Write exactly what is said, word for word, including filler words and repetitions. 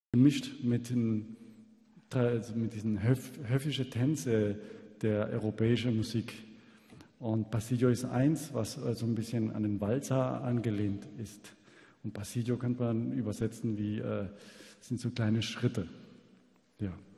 gemischt mit, den, also mit diesen höf, höfischen Tänzen der europäischen Musik. Und Passillo ist eins, was also ein bisschen an den Walzer angelehnt ist. Und Passillo kann man übersetzen wie, äh, sind so kleine Schritte. Ja.